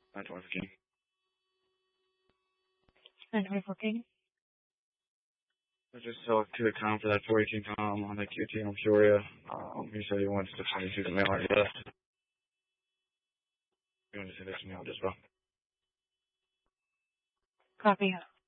9/2015. 9/2014. I just talked to the com for that 418 com on the QT in Peoria. He said he wants to 22 the mail already left. You want to say this to me as well? Copy.